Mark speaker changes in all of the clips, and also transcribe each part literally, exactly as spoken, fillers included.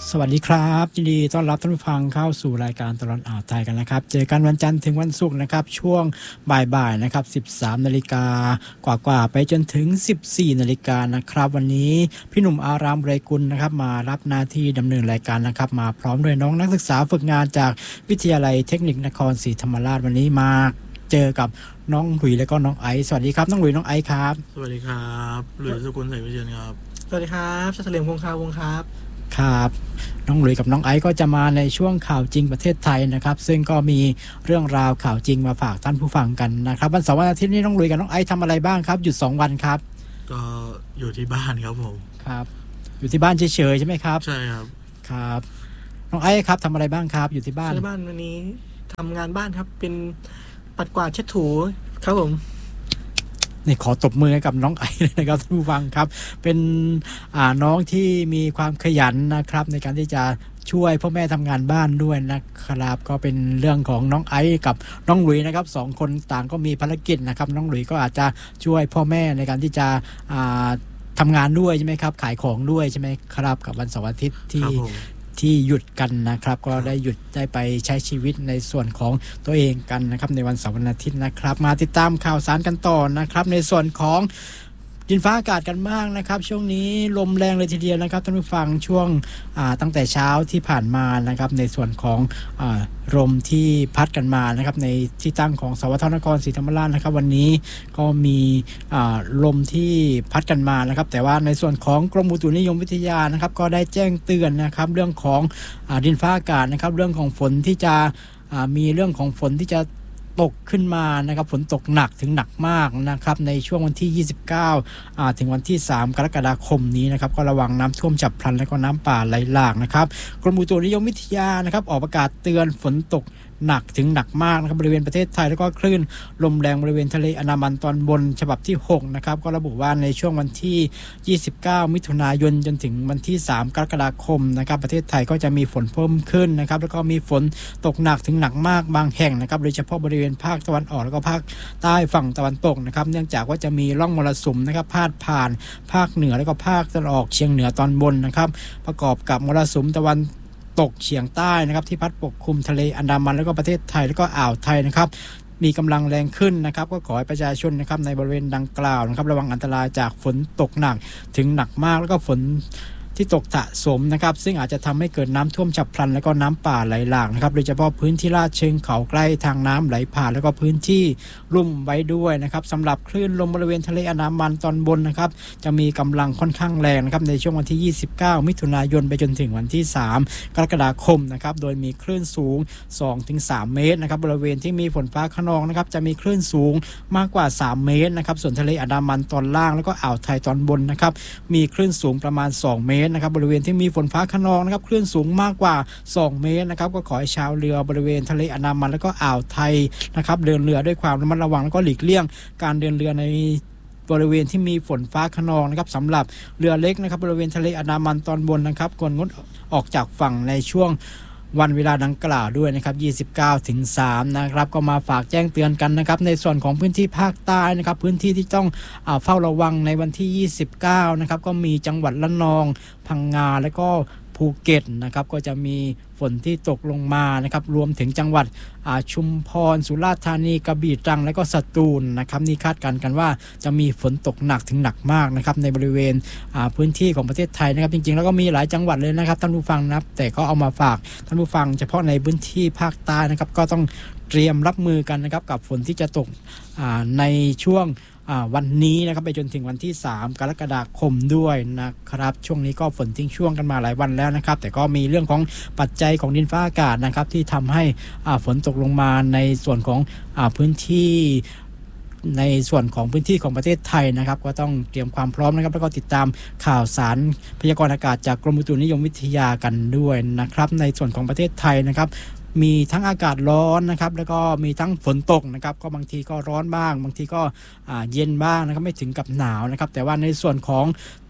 Speaker 1: สวัสดีครับยินดีต้อนรับท่านผู้ฟังเข้าสู่รายการตลอดอ่าวไทยกันนะครับเจอกันวันจันทร์ถึงวันศุกร์นะครับช่วงบ่ายๆนะครับ สิบสามนาฬิกากว่าๆไปจนถึง สิบสี่นาฬิกานะครับวันนี้พี่หนุ่มอารามไรกุลนะครับมารับหน้าที่ดำเนินรายการนะครับมาพร้อมด้วยน้องนักศึกษาฝึกงานจากวิทยาลัยเทคนิคนครศรีธรรมราชวันนี้มาเจอกับน้องหลุยและก็น้องไอซ์สวัสดีครับน้องหลุยน้องไอซ์ครับ
Speaker 2: สวัสดีครับหลุยสกุลใส่วิเชียรครับ
Speaker 3: สวัสดีครับชัชเลียมคงคาวงครับ
Speaker 1: ครับน้องหลุยกับน้องไอซ์ก็จะมาในช่วงข่าวจริงประเทศไทยนะครับซึ่งก็มีเรื่องราวข่าวจริงมาฝากท่านผู้ฟังกันนะครับวันเสาร์วันอาทิตย์นี้น้องหลุยกับน้องไอซ์ทำอะไรบ้างครับหยุดสองวันครับ
Speaker 2: ก็อยู่ที่บ้านครับผม
Speaker 1: ครับอยู่ที่บ้านเฉยๆใช่ไหมครับ
Speaker 2: ใช่ครับ
Speaker 1: ครับน้องไอซ์ครับทำอะไรบ้างครับอยู่ที่บ้าน
Speaker 3: ที่บ้านวันนี้ทำงานบ้านครับเป็นปัดกวาดเช็ดถูครับผม
Speaker 1: นี่ขอตบมือให้กับน้องไอเลยนะครับท่านผู้ฟังครับเป็นอ่าน้องที่มีความขยันนะครับในการที่จะช่วยพ่อแม่ทำงานบ้านด้วยนะครับก็เป็นเรื่องของน้องไอกับน้องหลุยนะครับสองคนต่างก็มีภารกิจนะครับน้องหลุยก็อาจจะช่วยพ่อแม่ในการที่จะอ่าทำงานด้วยใช่ไหมครับขายของด้วยใช่ไหมครับกับวันเสาร์อาทิตย์ที่ที่หยุดกันนะครับก็ได้หยุดได้ไปใช้ชีวิตในส่วนของตัวเองกันนะครับในวันเสาร์วันอาทิตย์นะครับมาติดตามข่าวสารกันต่อนะครับในส่วนของดินฟ้าอากาศกันบ้างนะครับช่วงนี้ลมแรงเลยทีเดียวนะครับท่านผู้ฟังช่วงตั้งแต่เช้าที่ผ่านมานะครับในส่วนของลมที่พัดกันมานะครับในที่ตั้งของสวทนครศรีธรรมราชนะครับวันนี้ก็มีลมที่พัดกันมานะครับแต่ว่าในส่วนของกรมอุตุนิยมวิทยานะครับก็ได้แจ้งเตือนนะครับเรื่องของดินฟ้าอากาศนะครับเรื่องของฝนที่จะมีเรื่องของฝนที่จะตกขึ้นมานะครับฝนตกหนักถึงหนักมากนะครับในช่วงวันที่ยี่สิบเก้าอ่าถึงวันที่สามกรกฎาคมนี้นะครับก็ระวังน้ำท่วมฉับพลันและก็น้ำป่าไหลหลากนะครับกรมอุตุนิยมวิทยานะครับออกประกาศเตือนฝนตกหนักถึงหนักมากนะครับบริเวณประเทศไทยแล้วก็คลื่นลมแรงบริเวณทะเลอันดามันตอนบนฉบับที่หกนะครับก็ระบุว่าในช่วงวันที่ยี่สิบเก้ามิถุนายนจนถึงวันที่สามกรกฎาคมนะครับประเทศไทยก็จะมีฝนเพิ่มขึ้นนะครับแล้วก็มีฝนตกหนักถึงหนักมากบางแห่งนะครับโดยเฉพาะบริเวณภาคตะวันออกแล้วก็ภาคใต้ฝั่งตะวันตกนะครับเนื่องจากว่าจะมีร่องมรสุมนะครับพาดผ่านภาคเหนือแล้วก็ภาคตะวันออกเฉียงเหนือตอนบนนะครับประกอบกับมรสุมตะวันตกเฉียงใต้นะครับที่พัดปกคลุมทะเลอันดามันแล้วก็ประเทศไทยแล้วก็อ่าวไทยนะครับมีกำลังแรงขึ้นนะครับก็ขอให้ประชาชนนะครับในบริเวณดังกล่าวนะครับระวังอันตรายจากฝนตกหนักถึงหนักมากแล้วก็ฝนที่ตกสะสมนะครับซึ่งอาจจะทำให้เกิดน้ำท่วมฉับพลันแล้วก็น้ำป่าไหลหลากนะครับโดยเฉพาะพื้นที่ลาดเชิงเขาใกล้ทางน้ำไหลผ่านแล้วก็พื้นที่ลุ่มไว้ด้วยนะครับสำหรับคลื่นลมบริเวณทะเลอันดามันตอนบนนะครับจะมีกำลังค่อนข้างแรงนะครับในช่วงวันที่ยี่สิบเก้ามิถุนายนไปจนถึงวันที่สามกรกฎาคมนะครับโดยมีคลื่นสูง สองถึงสาม เมตรนะครับบริเวณที่มีฝนฟ้าคะนองนะครับจะมีคลื่นสูงมากกว่าสามเมตรนะครับส่วนทะเลอันดามันตอนล่างแล้วก็อ่าวไทยตอนบนนะครับมีคลื่นสูงประมาณสองเมตรนะครับบริเวณที่มีฝนฟ้าคะนองนะครับคลื่นสูงมากกว่าสองเมตรนะครับก็ขอให้ชาวเรือบริเวณทะเลอันดามันแล้วก็อ่าวไทยนะครับเดินเรือด้วยความระมัดระวังแล้วก็หลีกเลี่ยงการเดินเรือในบริเวณที่มีฝนฟ้าคะนองนะครับสำหรับเรือเล็กนะครับบริเวณทะเลอันดามันตอนบนนะครับควรงดออกจากฝั่งในช่วงวันเวลาดังกล่าวด้วยนะครับยี่สิบเก้าถึงสามนะครับก็มาฝากแจ้งเตือนกันนะครับในส่วนของพื้นที่ภาคใต้นะครับพื้นที่ที่ต้องอ่าเฝ้าระวังในวันที่ยี่สิบเก้านะครับก็มีจังหวัดระนองพังงาและก็ภูเก็ตนะครับก็จะมีฝนที่ตกลงมานะครับรวมถึงจังหวัดชุมพรสุราษฎร์ธานีกระบี่ตรังและก็สตูลนะครับนี่คาดการณ์กันว่าจะมีฝนตกหนักถึงหนักมากนะครับในบริเวณพื้นที่ของประเทศไทยนะครับจริงๆแล้วก็มีหลายจังหวัดเลยนะครับท่านผู้ฟังนะครับแต่ก็เอามาฝากท่านผู้ฟังเฉพาะในพื้นที่ภาคใต้นะครับก็ต้องเตรียมรับมือกันนะครับกับฝนที่จะตกในช่วงวันนี้นะครับไปจนถึงวันที่สามกรกฎาคมด้วยนะครับช่วงนี้ก็ฝนทิ้งช่วงกันมาหลายวันแล้วนะครับแต่ก็มีเรื่องของปัจจัยของดินฟ้าอากาศนะครับที่ทำให้ฝนตกลงมาในส่วนของพื้นที่ในส่วนของพื้นที่ของประเทศไทยนะครับก็ต้องเตรียมความพร้อมนะครับแล้วก็ติดตามข่าวสารพยากรณ์อากาศจากกรมอุตุนิยมวิทยากันด้วยนะครับในส่วนของประเทศไทยนะครับมีทั้งอากาศร้อนนะครับแล้วก็มีทั้งฝนตกนะครับก็บางทีก็ร้อนบ้างบางทีก็เย็นบ้างนะครับไม่ถึงกับหนาวนะครับแต่ว่าในส่วนของ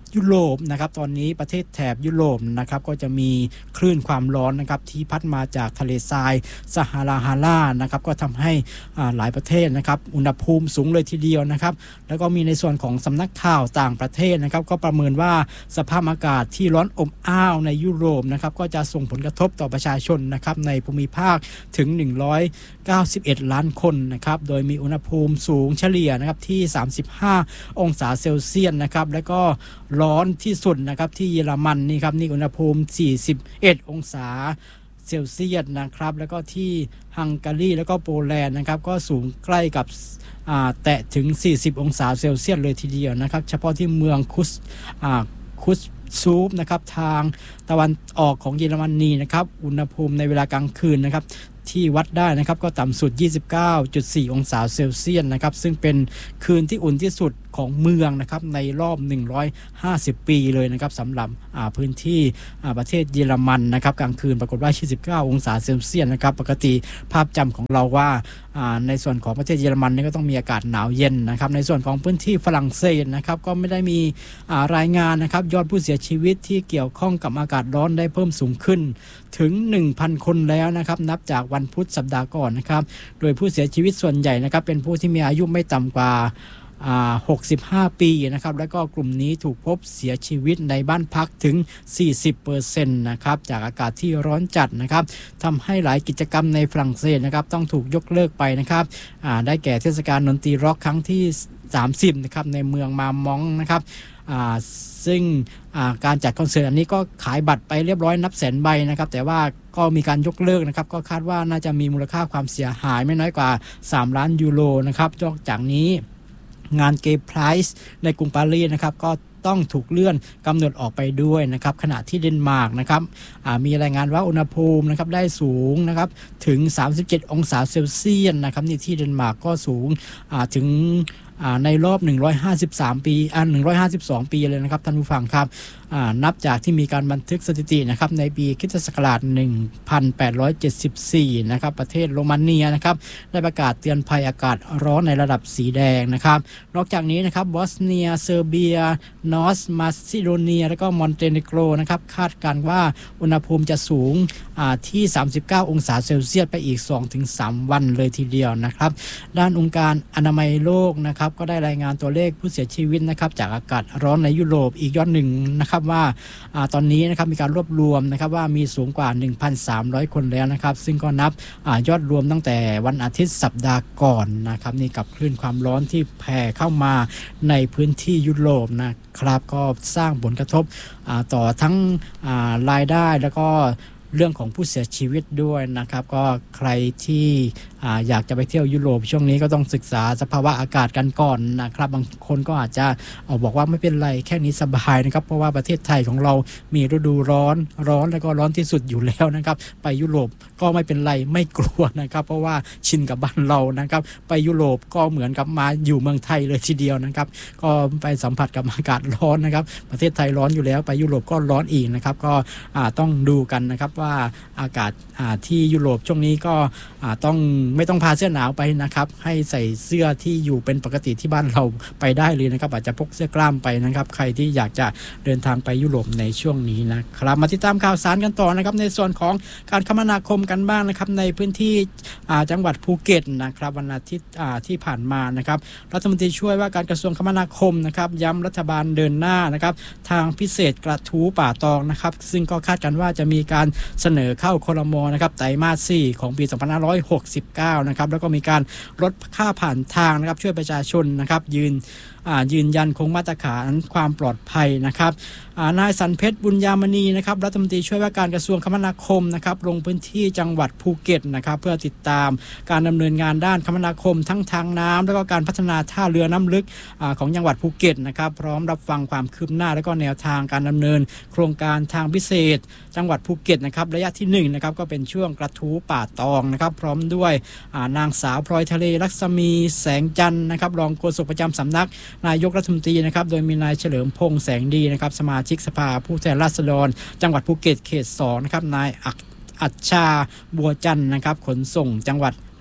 Speaker 1: ยุโรปนะครับตอนนี้ประเทศแถบยุโรปนะครับก็จะมีคลื่นความร้อนนะครับที่พัดมาจากทะเลทรายซาฮาราฮารานะครับก็ทำให้หลายประเทศนะครับอุณหภูมิสูงเลยทีเดียวนะครับแล้วก็มีในส่วนของสำนักข่าวต่างประเทศนะครับก็ประเมินว่าสภาพอากาศที่ร้อนอบอ้าวในยุโรปนะครับก็จะส่งผลกระทบต่อประชาชนนะครับในภูมิภาคถึงหนึ่งร้อยเก้าสิบเอ็ดล้านคนนะครับโดยมีอุณหภูมิสูงเฉลี่ยนะครับที่สามสิบห้าองศาเซลเซียสนะครับแล้วก็ร้อนที่สุดนะครับที่เยอรมันนี่ครับนี่อุณหภูมิสี่สิบเอ็ดองศาเซลเซียสนะครับแล้วก็ที่ฮังการีแล้วก็โปแลนด์นะครับก็สูงใกล้กับแตะถึงสี่สิบองศาเซลเซียสเลยทีเดียวนะครับเฉพาะที่เมืองคุสคุสซูปนะครับทางตะวันออกของเยอรมนีนะครับอุณหภูมิในเวลากลางคืนนะครับที่วัดได้นะครับก็ต่ำสุด ยี่สิบเก้าจุดสี่ องศาเซลเซียสนะครับซึ่งเป็นคืนที่อุ่นที่สุดของเมืองนะครับในรอบหนึ่งร้อยห้าสิบปีเลยนะครับสำหรับพื้นที่ประเทศเยอรมันนะครับกลางคืนปรากฏว่ายี่สิบเก้าองศาเซลเซียสนะครับปกติภาพจำของเราว่าในส่วนของประเทศเยอรมันนี่ก็ต้องมีอากาศหนาวเย็นนะครับในส่วนของพื้นที่ฝรั่งเศสนะครับก็ไม่ได้มีรายงานนะครับยอดผู้เสียชีวิตที่เกี่ยวข้องกับอากาศร้อนได้เพิ่มสูงขึ้นถึง หนึ่งพัน คนแล้วนะครับนับจากวันพุธสัปดาห์ก่อนนะครับโดยผู้เสียชีวิตส่วนใหญ่นะครับเป็นผู้ที่มีอายุไม่ต่ำกว่าหกสิบห้าปีนะครับแล้วก็กลุ่มนี้ถูกพบเสียชีวิตในบ้านพักถึง สี่สิบเปอร์เซ็นต์ นะครับจากอากาศที่ร้อนจัดนะครับทำให้หลายกิจกรรมในฝรั่งเศสนะครับต้องถูกยกเลิกไปนะครับได้แก่เทศกาลดนตรีร็อกครั้งที่สามสิบนะครับในเมืองมามองนะครับซึ่งการจัดคอนเสิร์ตอันนี้ก็ขายบัตรไปเรียบร้อยนับแสนใบนะครับแต่ว่าก็มีการยกเลิกนะครับก็คาดว่าน่าจะมีมูลค่าความเสียหายไม่น้อยกว่าสามล้านยูโรนะครับนอกจากนี้งานเกย์ไพรส์ในกรุงปารีสนะครับก็ต้องถูกเลื่อนกำหนดออกไปด้วยนะครับขณะที่เดนมาร์กนะครับมีรายงานว่าอุณหภูมินะครับได้สูงนะครับถึงสามสิบเจ็ดองศาเซลเซียสนะครับนี่ที่เดนมาร์กก็สูงถึงในรอบหนึ่งร้อยห้าสิบสามปีอ่าหนึ่งร้อยห้าสิบสองปีเลยนะครับท่านผู้ฟังครับนับจากที่มีการบันทึกสถิตินะครับในปีคริสตศักราชหนึ่งพันแปดร้อยเจ็ดสิบสี่นะครับประเทศโรมาเนียนะครับได้ประกาศเตือนภัยอากาศร้อนในระดับสีแดงนะครับนอกจากนี้นะครับบอสเนียเซอร์เบียนอร์ทมาซิโดเนียและก็มอนเตเนโกรนะครับคาดการณ์ว่าอุณหภูมิจะสูงที่สามสิบเก้าองศาเซลเซียสไปอีก สองถึงสาม วันเลยทีเดียวนะครับด้านองค์การอนามัยโลกนะครับก็ได้รายงานตัวเลขผู้เสียชีวิตนะครับจากอากาศร้อนในยุโรปอีกยอดหนึ่งนะครับว่าตอนนี้นะครับมีการรวบรวมนะครับว่ามีสูงกว่า หนึ่งพันสามร้อย คนแล้วนะครับซึ่งก็นับอยอดรวมตั้งแต่วันอาทิตย์สัปดาห์ก่อนนะครับนี่กับคลื่นความร้อนที่แผ่เข้ามาในพื้นที่ยุโรปนะครับก็สร้างผลกระทบต่อทั้งรายได้แล้วก็เรื่องของผู้เสียชีวิตด้วยนะครับก็ใครที่อ่าอยากจะไปเที่ยวยุโรปช่วงนี้ก็ต้องศึกษาสภาวะอากาศกันก่อนนะครับบางคนก็อาจจะเอาบอกว่าไม่เป็นไรแค่นี้สบายนะครับเพราะว่าประเทศไทยของเรามีฤดูร้อนร้อนแล้วก็ร้อนที่สุดอยู่แล้วนะครับไปยุโรปก็ไม่เป็นไรไม่กลัวนะครับเพราะว่าชินกับบ้านเรานะครับไปยุโรปก็เหมือนกับมาอยู่เมืองไทยเลยทีเดียวนะครับก็ไปสัมผัสกับอากาศร้อนนะครับประเทศไทยร้อนอยู่แล้วไปยุโรปก็ร้อนอีกนะครับก็อ่าต้องดูกันนะครับว่าอากาศอ่าที่ยุโรปช่วงนี้ก็อ่าต้องไม่ต้องพาเสื้อหนาวไปนะครับให้ใส่เสื้อที่อยู่เป็นปกติที่บ้านเราไปได้เลยนะครับอาจจะพกเสื้อกล้ามไปนะครับใครที่อยากจะเดินทางไปยุโรปในช่วงนี้นะครับมาติดตามข่าวสารกันต่อนะครับในส่วนของการคมนาคมกันบ้างนะครับในพื้นที่จังหวัดภูเก็ตนะครับวันอาทิตย์ที่ผ่านมานะครับรัฐมนตรีช่วยว่าการกระทรวงคมนาคมนะครับย้ำรัฐบาลเดินหน้านะครับทางพิเศษกระทู้ป่าตองนะครับซึ่งก็คาดกันว่าจะมีการเสนอเข้าครม.นะครับไตรมาสสี่ของปีสองพันห้าร้อยหกสิบเก้านะครับแล้วก็มีการลดค่าผ่านทางนะครับช่วยประชาชนนะครับยืนยืนยันคงมาตรฐานความปลอดภัยนะครับนายสันเพชรบุญญามณีนะครับรัฐมนตรีช่วยว่าการกระทรวงคมนาคมนะครับลงพื้นที่จังหวัดภูเก็ตนะครับเพื่อติดตามการดำเนินงานด้านคมนาคมทั้งทางน้ำแล้วก็การพัฒนาท่าเรือน้ำลึกของจังหวัดภูเก็ตนะครับพร้อมรับฟังความคืบหน้าและก็แนวทางการดำเนินโครงการทางพิเศษจังหวัดภูเก็ตนะครับระยะที่หนึ่งนะครับก็เป็นช่วงกระทู้ป่าตองนะครับพร้อมด้วยนางสาวพลอยทะเลลักษมีแสงจันทร์นะครับรองโฆษกประจำสำนักนายกรัฐมนตรีนะครับโดยมีนายเฉลิมพงษ์แสงดีนะครับสมาชิกสภาผู้แทนราษฎรจังหวัดภูเก็ตเขตสองนะครับนายอัจฉาบัวจันทร์นะครับขนส่งจังหวัดภู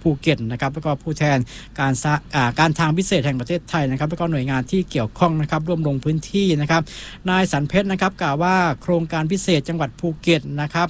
Speaker 1: ภูเก็ตนะครับแล้วก็ผู้แทนการการทางพิเศษแห่งประเทศไทยนะครับแล้วก็หน่วยงานที่เกี่ยวข้องนะครับร่วมลงพื้นที่นะครับนายสันเพชรนะครับกล่าวว่าโครงการพิเศษจังหวัดภูเก็ตนะครับ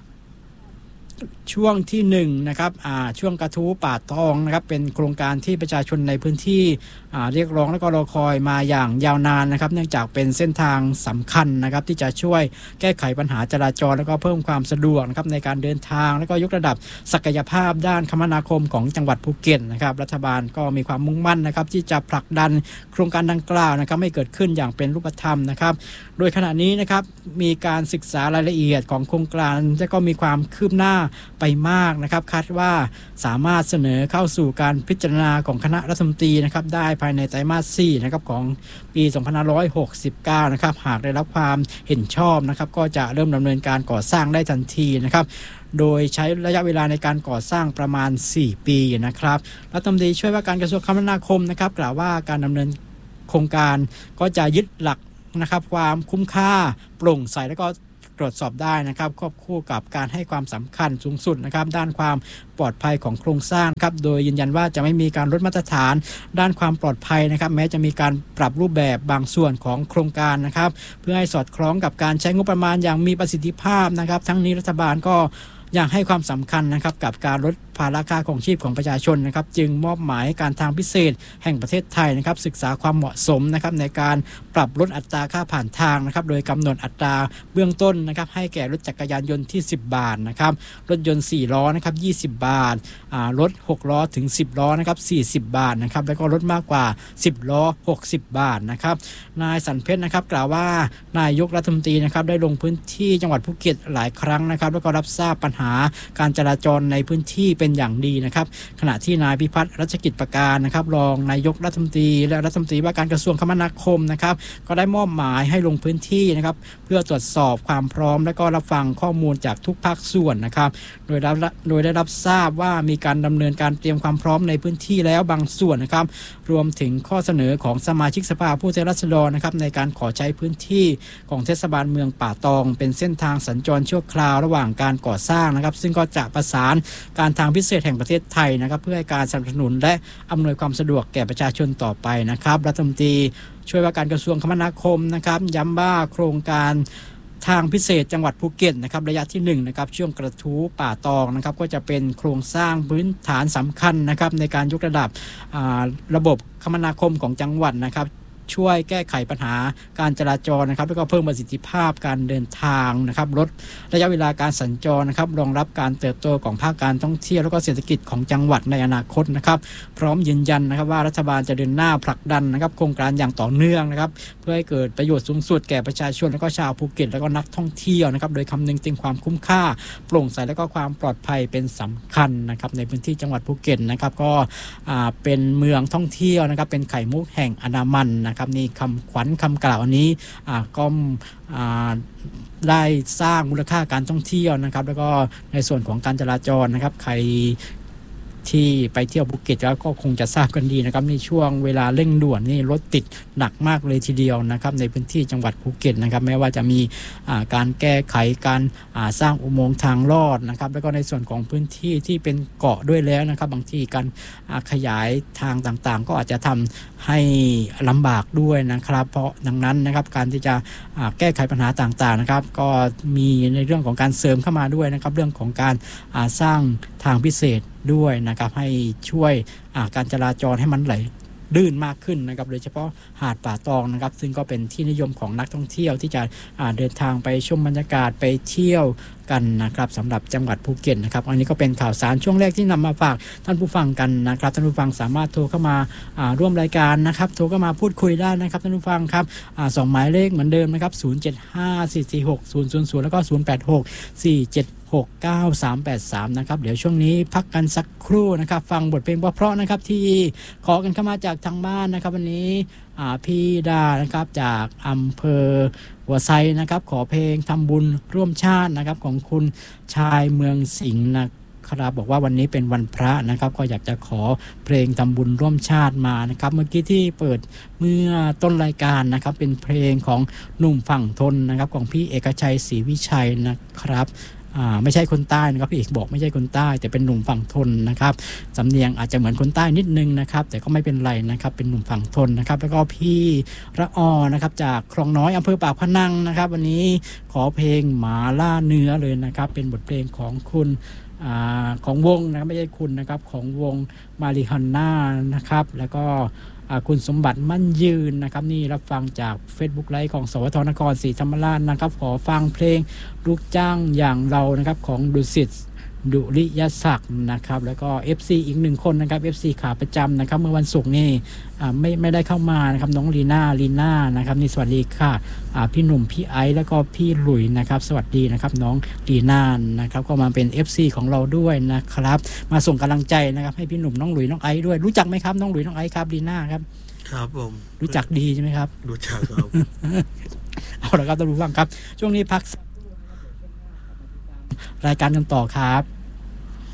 Speaker 1: ช่วงที่หนึ่งนะครับช่วงกระทู้ป่าตองนะครับเป็นโครงการที่ประชาชนในพื้นที่เรียกร้องและก็รอคอยมาอย่างยาวนานนะครับเนื่องจากเป็นเส้นทางสำคัญนะครับที่จะช่วยแก้ไขปัญหาจราจรและก็เพิ่มความสะดวกนะครับในการเดินทางและก็ยกระดับศักยภาพด้านคมนาคมของจังหวัดภูเก็ตนะครับรัฐบาลก็มีความมุ่งมั่นนะครับที่จะผลักดันโครงการดังกล่าวนะครับให้เกิดขึ้นอย่างเป็นรูปธรรมนะครับโดยขณะนี้นะครับมีการศึกษารายละเอียดของโครงการและก็มีความคืบหน้าไปมากนะครับคาดว่าสามารถเสนอเข้าสู่การพิจารณาของคณะรัฐมนตรีนะครับได้ภายในไตรมาสสี่นะครับของปีสองพันห้าร้อยหกสิบเก้านะครับหากได้รับความเห็นชอบนะครับก็จะเริ่มดำเนินการก่อสร้างได้ทันทีนะครับโดยใช้ระยะเวลาในการก่อสร้างประมาณสี่ปีนะครับรัฐมนตรีช่วยว่าการกระทรวงคมนาคมนะครับกล่าวว่าการดำเนินโครงการก็จะยึดหลักนะครับความคุ้มค่าโปร่งใสและก็ตรวจสอบได้นะครับควบคู่กับการให้ความสำคัญสูงสุดนะครับด้านความปลอดภัยของโครงสร้างครับโดยยืนยันว่าจะไม่มีการลดมาตรฐานด้านความปลอดภัยนะครับแม้จะมีการปรับรูปแบบบางส่วนของโครงการนะครับเพื่อให้สอดคล้องกับการใช้งบประมาณอย่างมีประสิทธิภาพนะครับทั้งนี้รัฐบาลก็ยังให้ความสำคัญนะครับกับการลดภาระค่าครองชีพของประชาชนนะครับจึงมอบหมายการทางพิเศษแห่งประเทศไทยนะครับศึกษาความเหมาะสมนะครับในการปรับลดอัตราค่าผ่านทางนะครับโดยกำหนดอัตราเบื้องต้นนะครับให้แก่รถจักรยานยนต์ที่สิบบาทนะครับรถยนต์สี่ล้อนะครับยี่สิบบาทอ่ารถหกล้อถึงสิบล้อนะครับสี่สิบบาทนะครับแล้วก็รถมากกว่าสิบล้อหกสิบบาทนะครับนายสันเพชรนะครับกล่าวว่านายกรัฐมนตรีนะครับได้ลงพื้นที่จังหวัดภูเก็ตหลายครั้งนะครับแล้วก็รับทราบปัญหาการจราจรในพื้นที่เป็นอย่างดีนะครับขณะที่นายพิพัฒน์รัชกิจประการนะครับรองนายกรัฐมนตรีและรัฐมนตรีว่าการกระทรวงคมนาคมนะครับก็ได้มอบหมายให้ลงพื้นที่นะครับเพื่อตรวจสอบความพร้อมและก็รับฟังข้อมูลจากทุกภาคส่วนนะครับโดยรับโดยได้รับทราบว่ามีการดำเนินการเตรียมความพร้อมในพื้นที่แล้วบางส่วนนะครับรวมถึงข้อเสนอของสมาชิกสภาผู้แทนราษฎรนะครับในการขอใช้พื้นที่ของเทศบาลเมืองป่าตองเป็นเส้นทางสัญจรชั่วคราวระหว่างการก่อสร้างนะครับซึ่งก็จะประสานการทางพิเศษแห่งประเทศไทยนะครับเพื่อให้การสนับสนุนและอำนวยความสะดวกแก่ประชาชนต่อไปนะครับรัฐมนตรีช่วยว่าการกระทรวงคมนาคมนะครับย้ำว่าโครงการทางพิเศษจังหวัดภูเก็ตนะครับระยะที่หนึ่งนะครับช่วงกระทู้ป่าตองนะครับก็จะเป็นโครงสร้างพื้นฐานสำคัญนะครับในการยกระดับระบบคมนาคมของจังหวัดนะครับช่วยแก้ไขปัญหาการจราจรนะครับแล้วก็เพิ่มประสิทธิภาพการเดินทางนะครับลดระยะเวลาการสัญจรนะครับรองรับการเติบโตของภาคการท่องเที่ยวแล้วก็เศรษฐกิจของจังหวัดในอนาคตนะครับพร้อมยืนยันนะครับว่ารัฐบาลจะเดินหน้าผลักดันนะครับโครงการอย่างต่อเนื่องนะครับเพื่อให้เกิดประโยชน์สูงสุดแก่ประชาชนและก็ชาวภูเก็ตและก็นักท่องเที่ยวนะครับโดยคำนึงถึงความคุ้มค่าโปร่งใสและก็ความปลอดภัยเป็นสำคัญนะครับในพื้นที่จังหวัดภูเก็ตนะครับก็เป็นเมืองท่องเที่ยวนะครับเป็นไข่มุกแห่งอันดามันนะครับนี่คำขวัญคำกล่าวอันนี้ก็ได้สร้างมูลค่าการท่องเที่ยวนะครับแล้วก็ในส่วนของการจราจรนะครับใครที่ไปเที่ยวภูเก็ตแล้วก็คงจะทราบกันดีนะครับในช่วงเวลาเร่งด่วนนี่รถติดหนักมากเลยทีเดียวนะครับในพื้นที่จังหวัดภูเก็ตนะครับแม้ว่าจะมีการแก้ไขการสร้างอุโมงค์ทางลอดนะครับแล้วก็ในส่วนของพื้นที่ที่เป็นเกาะด้วยแล้วนะครับบางทีการขยายทางต่างๆก็อาจจะทำให้ลำบากด้วยนะครับเพราะดังนั้นนะครับการที่จะแก้ไขปัญหาต่างๆนะครับก็มีในเรื่องของการเสริมเข้ามาด้วยนะครับเรื่องของการสร้างทางพิเศษด้วยนะครับให้ช่วยการจราจรให้มันไหลลื่นมากขึ้นนะครับโดยเฉพาะหาดป่าตองนะครับซึ่งก็เป็นที่นิยมของนักท่องเที่ยวที่จะเดินทางไปชมบรรยากาศไปเที่ยวกันนะครับสำหรับจังหวัดภูเก็ตนะครับอันนี้ก็เป็นข่าวสารช่วงแรกที่นำมาฝากท่านผู้ฟังกันนะครับท่านผู้ฟังสามารถโทรเข้ามาร่วมรายการนะครับโทรเข้ามาพูดคุยได้นะครับท่านผู้ฟังครับสองหมายเลขเหมือนเดิมนะครับศูนย์ เจ็ด ห้า สี่ สี่ หก ศูนย์ ศูนย์ ศูนย์แล้วก็ศูนย์ แปด หก สี่ เจ็ด หก เก้า สาม แปด สามนะครับเดี๋ยวช่วงนี้พักกันสักครู่นะครับฟังบทเพลงเพราะๆนะครับที่ขอกันเข้ามาจากทางบ้านนะครับวันนี้พี่ดานะครับจากอำเภอหัวไซนะครับขอเพลงทำบุญร่วมชาตินะครับของคุณชายเมืองสิงห์นะครับบอกว่าวันนี้เป็นวันพระนะครับก็อยากจะขอเพลงทำบุญร่วมชาติมานะครับเมื่อกี้ที่เปิดเมื่อต้นรายการนะครับเป็นเพลงของหนุ่มฝั่งทนนะครับของพี่เอกชัยศรีวิชัยนะครับอ่าไม่ใช่คนใต้นะครับพี่เอกบอกไม่ใช่คนใต้แต่เป็นหนุ่มฝั่งทนนะครับสำเนียงอาจจะเหมือนคนใต้นิดนึงนะครับแต่ก็ไม่เป็นไรนะครับเป็นหนุ่มฝั่งทนนะครับแล้วก็พี่ระออนะครับจากคลองน้อยอำเภอปากพนังนะครับวันนี้ขอเพลงหมาล่าเนื้อเลยนะครับเป็นบทเพลงของคุณอ่าของวงนะครับไม่ใช่คุณนะครับของวงมาริฮันน่านะครับแล้วก็คุณสมบัติมั่นยืนนะครับนี่รับฟังจาก Facebook ไลฟ์ของสวทนครศรีธรรมราชนะครับขอฟังเพลงลูกจ้างอย่างเรานะครับของดุสิตดุริยศักดิ์นะครับแล้วก็ เอฟ ซี อีกหนึ่งคนนะครับ เอฟ ซี ขาประจำนะครับเมื่อวันศุกร์นี่ไม่ไม่ได้เข้ามานะครับน้องลีน่าลีน่านะครับนี่สวัสดีค่ะพี่หนุ่มพี่ไอซ์แล้วก็พี่หลุยนะครับสวัสดีนะครับน้องลีน่านะครับก็มาเป็น เอฟ ซี ของเราด้วยนะครับมาส่งกำลังใจนะครับให้พี่หนุ่มน้องหลุยน้องไอซ์ด้วยรู้จักไหมครับน้องหลุยน้องไอซ์ครับลีน่าครับ
Speaker 2: ครับผม
Speaker 1: รู้จักดีใช่ไหมครับ
Speaker 2: รู้จักครับ
Speaker 1: เอาละครับท่านผู้ฟังครับช่วงนี้พักรายการกันต่อครับ